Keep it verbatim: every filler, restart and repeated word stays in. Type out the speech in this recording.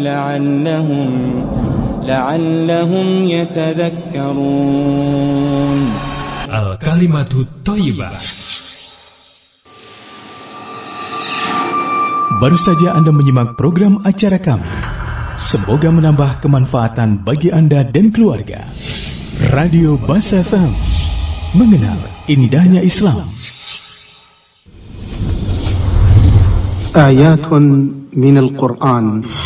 لعلهم لعلهم يتذكرون. Al-Kalimatut Thayyibah. Baru saja Anda menyimak program acara kami. Semoga menambah kemanfaatan bagi Anda dan keluarga. Radio Bas F M, mengenal indahnya Islam. آيات من القرآن